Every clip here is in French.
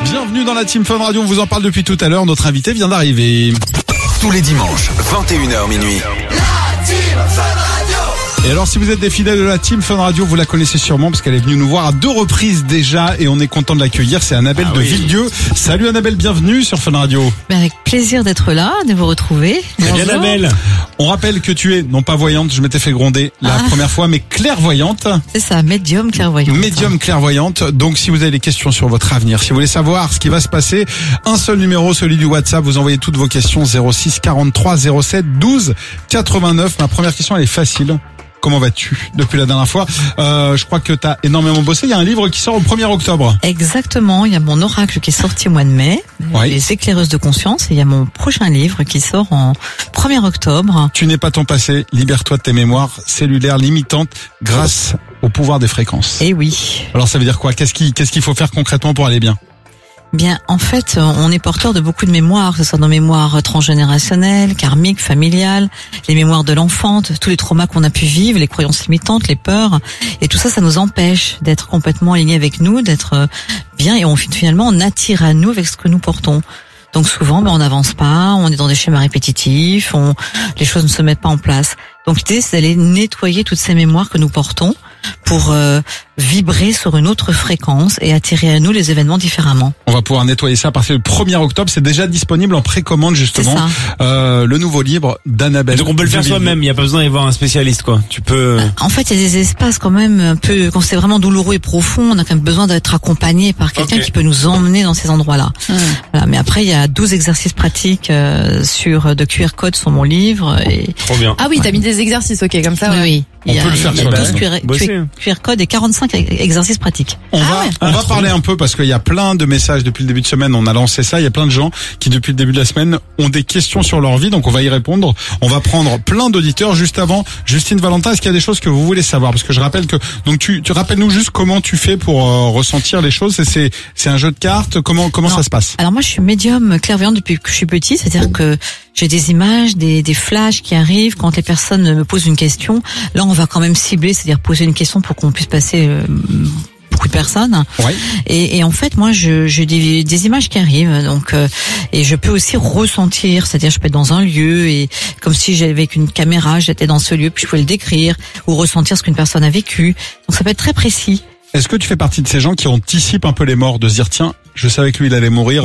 Bienvenue dans la Team Fun Radio, on vous en parle depuis tout à l'heure, notre invité vient d'arriver. Tous les dimanches, 21h minuit. La Team Fun Radio. Et alors si vous êtes des fidèles de la Team Fun Radio, vous la connaissez sûrement parce qu'elle est venue nous voir à 2 reprises déjà et on est content de l'accueillir, c'est Annabelle de Villedieu. Salut Annabelle, bienvenue sur Fun Radio. Avec plaisir d'être là, de vous retrouver. Salut Annabelle. On rappelle que tu es, non pas voyante, je m'étais fait gronder la première fois, mais clairvoyante. C'est ça, médium clairvoyante. Médium clairvoyante. Donc si vous avez des questions sur votre avenir, si vous voulez savoir ce qui va se passer, un seul numéro, celui du WhatsApp, vous envoyez toutes vos questions 06 43 07 12 89. Ma première question elle est facile. Comment vas-tu depuis la dernière fois? Je crois que tu as énormément bossé. Il y a un livre qui sort au 1er octobre. Exactement. Il y a mon oracle qui est sorti au mois de mai, Les éclaireuses de conscience. Et il y a mon prochain livre qui sort en 1er octobre. Tu n'es pas ton passé. Libère-toi de tes mémoires cellulaires limitantes grâce au pouvoir des fréquences. Eh oui. Alors ça veut dire quoi? Qu'est-ce qu'il faut faire concrètement pour aller bien? Bien, en fait, on est porteur de beaucoup de mémoires, que ce soit nos mémoires transgénérationnelles, karmiques, familiales, les mémoires de l'enfance, tous les traumas qu'on a pu vivre, les croyances limitantes, les peurs, et tout ça, ça nous empêche d'être complètement alignés avec nous, d'être bien, et finalement, on attire à nous avec ce que nous portons. Donc souvent, on n'avance pas, on est dans des schémas répétitifs, les choses ne se mettent pas en place. Donc l'idée, c'est d'aller nettoyer toutes ces mémoires que nous portons pour vibrer sur une autre fréquence et attirer à nous les événements différemment. On va pouvoir nettoyer ça à partir du 1er octobre. C'est déjà disponible en précommande justement. Le nouveau livre d'Annabelle. Donc on peut le faire soi-même. Il n'y a pas besoin d'aller voir un spécialiste, quoi. Tu peux. En fait, il y a des espaces quand même un peu quand c'est vraiment douloureux et profond. On a quand même besoin d'être accompagné par quelqu'un qui peut nous emmener dans ces endroits-là. Voilà. Mais après, il y a 12 exercices pratiques de QR code sur mon livre. Et... Trop bien. Ah oui, t'as mis des exercices, ok, comme ça. Oui. On peut le faire sur la QR code et 45 exercices pratiques. On va parler un peu parce qu'il y a plein de messages depuis le début de semaine. On a lancé ça. Il y a plein de gens qui depuis le début de la semaine ont des questions sur leur vie. Donc on va y répondre. On va prendre plein d'auditeurs. Juste avant, Justine Valentin, est-ce qu'il y a des choses que vous voulez savoir? Parce que je rappelle que donc tu rappelles-nous juste comment tu fais pour ressentir les choses. C'est un jeu de cartes. Comment ça se passe? Alors moi je suis médium clairvoyante depuis que je suis petite. C'est-à-dire que j'ai des images, des flashs qui arrivent quand les personnes me posent une question. Là, on va quand même cibler, c'est-à-dire poser une question pour qu'on puisse passer beaucoup de personnes. Ouais. Et en fait, moi, j'ai des images qui arrivent. Donc, et je peux aussi ressentir, c'est-à-dire je peux être dans un lieu et comme si j'avais avec une caméra, j'étais dans ce lieu, puis je pouvais le décrire ou ressentir ce qu'une personne a vécu. Donc, ça peut être très précis. Est-ce que tu fais partie de ces gens qui anticipent un peu les morts, de se dire tiens, je savais que lui il allait mourir.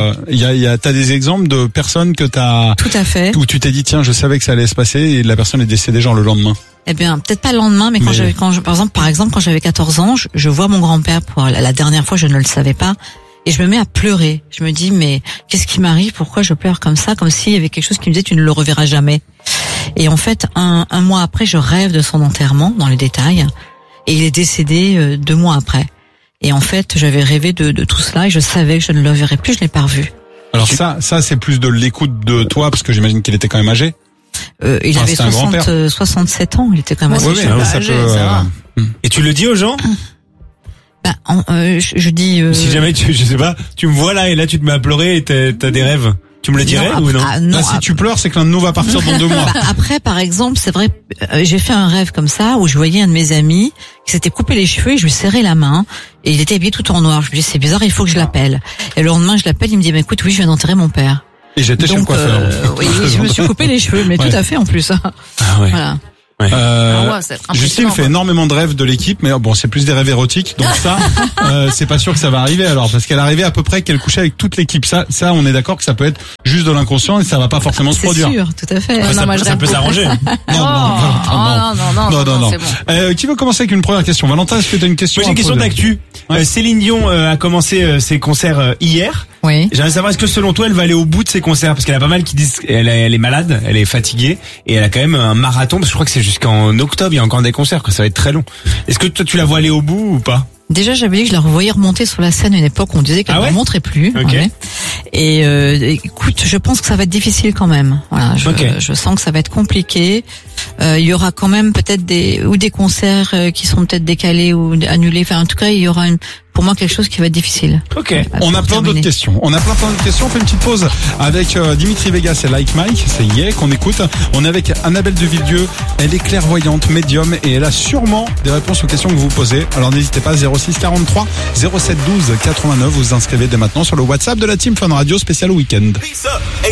T'as des exemples de personnes que t'as tout à fait où tu t'es dit tiens, je savais que ça allait se passer et la personne est décédée genre le lendemain. Eh bien, peut-être pas le lendemain, mais par exemple, quand j'avais 14 ans, je vois mon grand-père pour la dernière fois, je ne le savais pas. Et je me mets à pleurer. Je me dis, mais qu'est-ce qui m'arrive? Pourquoi je pleure comme ça? Comme s'il y avait quelque chose qui me disait, tu ne le reverras jamais. Et en fait, un mois après, je rêve de son enterrement, dans les détails. Et il est décédé 2 mois après. Et en fait, j'avais rêvé de tout cela et je savais que je ne le verrais plus, je l'ai pas revu. Alors ça c'est plus de l'écoute de toi, parce que j'imagine qu'il était quand même âgé. Il avait 67 ans, il était quand même assez âgé. Et tu le dis aux gens? Je dis... Si jamais je sais pas, tu me vois là et là tu te mets à pleurer et t'as des rêves. Tu me le dirais ou non? Là, si tu pleures, c'est que l'un de nous va partir dans 2 mois. Après, par exemple, c'est vrai, j'ai fait un rêve comme ça où je voyais un de mes amis qui s'était coupé les cheveux et je lui serrais la main et il était habillé tout en noir. Je me dis c'est bizarre, il faut que je l'appelle. Et le lendemain, je l'appelle, il me dit écoute, oui, je viens d'enterrer mon père. Et j'étais chez le coiffeur. Oui, je me suis coupé les cheveux, mais tout à fait en plus. Ah ouais. Voilà. Ouais. Justine fait énormément de rêves de l'équipe, mais bon, c'est plus des rêves érotiques, donc ça, c'est pas sûr que ça va arriver alors, parce qu'elle arrivait à peu près qu'elle couchait avec toute l'équipe. Ça, on est d'accord que ça peut être juste de l'inconscient et ça va pas forcément se produire. C'est sûr, tout à fait. Ça peut s'arranger. Non. C'est bon. Qui veut commencer avec une première question? Valentin, est-ce que tu as une question? Moi, j'ai une question d'actu. Céline Dion a commencé ses concerts hier. Oui. J'aimerais savoir, est-ce que selon toi, elle va aller au bout de ses concerts? Parce qu'il y en a pas mal qui disent qu'elle est malade, elle est fatiguée, et elle a quand même un marathon, parce que je crois que c'est jusqu'en octobre, il y a encore des concerts, que ça va être très long. Est-ce que toi, tu la vois aller au bout ou pas? Déjà, j'avais dit que je la revoyais remonter sur la scène à une époque où on disait qu'elle ne remonterait plus. Okay. Ouais. Et écoute, je pense que ça va être difficile quand même. Voilà, je sens que ça va être compliqué. il y aura quand même peut-être des concerts qui seront peut-être décalés ou annulés. Enfin, en tout cas, il y aura pour moi quelque chose qui va être difficile. Ok. On a plein d'autres questions. On fait une petite pause avec Dimitri Vegas et Like Mike. C'est hier qu'on écoute. On est avec Annabelle de Villedieu. Elle est clairvoyante, médium, et elle a sûrement des réponses aux questions que vous vous posez. Alors n'hésitez pas, 06 43 07 12 89. Vous vous inscrivez dès maintenant sur le WhatsApp de la Team Fun Radio spécial week-end. Peace up.